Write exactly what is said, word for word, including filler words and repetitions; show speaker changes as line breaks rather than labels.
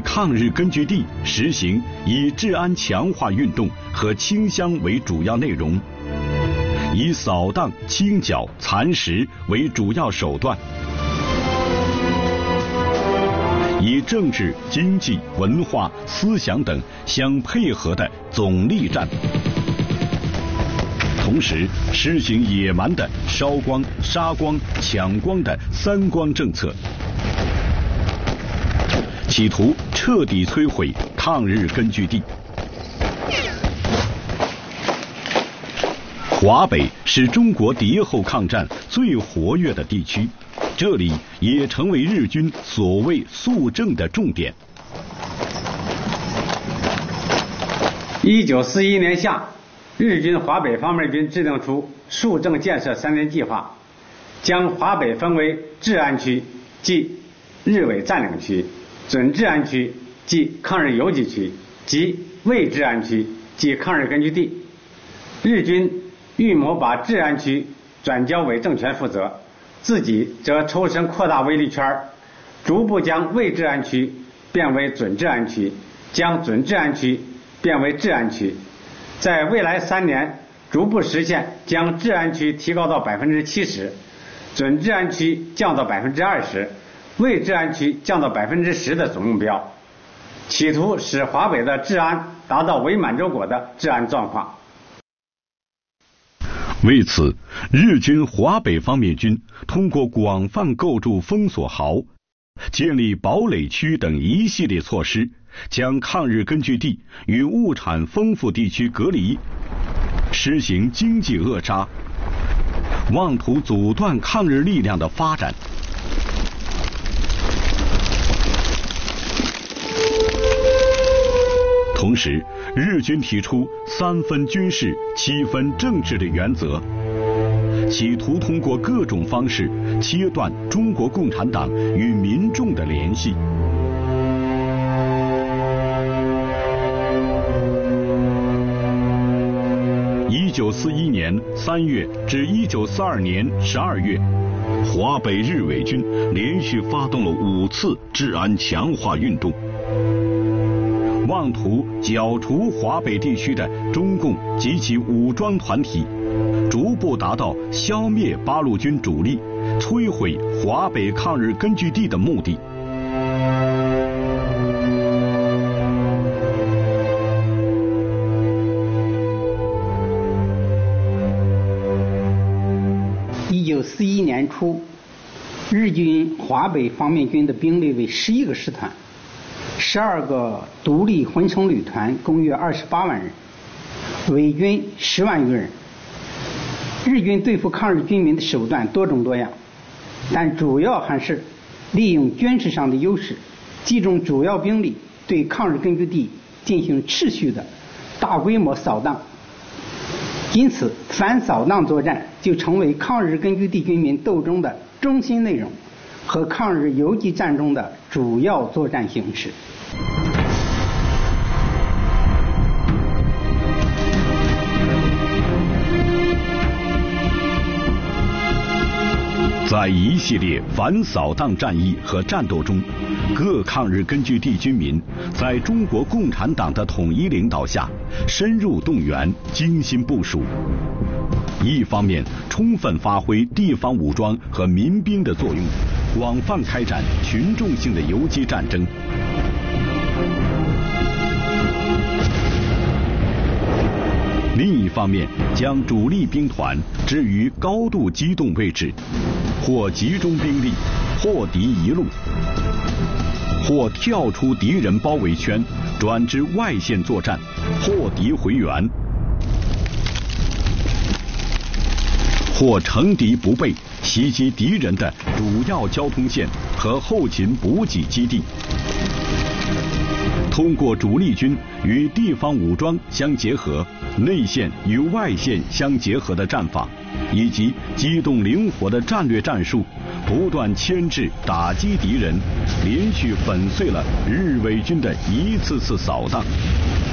抗日根据地实行以治安强化运动和清乡为主要内容，以扫荡、清剿、蚕食为主要手段，以政治、经济、文化、思想等相配合的总力战，同时实行野蛮的烧光、杀光、抢光的三光政策，企图彻底摧毁抗日根据地。华北是中国敌后抗战最活跃的地区，这里也成为日军所谓肃正的重点。
一九四一年夏，日军华北方面军制定出肃正建设三年计划，将华北分为治安区，即日伪占领区；准治安区，即抗日游击区；及伪治安区，即抗日根据地。日军预谋把治安区转交伪政权负责，自己则抽身扩大威力圈，逐步将伪治安区变为准治安区，将准治安区变为治安区。在未来三年，逐步实现将治安区提高到百分之七十，准治安区降到百分之二十，伪治安区降到百分之十的总目标，企图使华北的治安达到伪满洲国的治安状况。
为此，日军华北方面军通过广泛构筑封锁壕、建立堡垒区等一系列措施，将抗日根据地与物产丰富地区隔离，实行经济扼杀，妄图阻断抗日力量的发展。同时，日军提出三分军事、七分政治的原则，企图通过各种方式切断中国共产党与民众的联系。一九四一年三月至一九四二年十二月，华北日伪军连续发动了五次治安强化运动，妄图剿除华北地区的中共及其武装团体，逐步达到消灭八路军主力、摧毁华北抗日根据地的目的。
一九四一年初，日军华北方面军的兵力为十一个师团，十二个独立混成旅团，共约二十八万人，伪军十万余人。日军对付抗日军民的手段多种多样，但主要还是利用军事上的优势，集中主要兵力对抗日根据地进行持续的大规模扫荡。因此，反扫荡作战就成为抗日根据地军民斗争的中心内容和抗日游击战中的主要作战形式。
在一系列反扫荡战役和战斗中，各抗日根据地军民在中国共产党的统一领导下，深入动员，精心部署。一方面，充分发挥地方武装和民兵的作用，广泛开展群众性的游击战争；另一方面，将主力兵团置于高度机动位置，或集中兵力，或敌一路，或跳出敌人包围圈，转至外线作战，或敌回援，或乘敌不备，袭击敌人的主要交通线和后勤补给基地。通过主力军与地方武装相结合、内线与外线相结合的战法，以及机动灵活的战略战术，不断牵制打击敌人，连续粉碎了日伪军的一次次扫荡。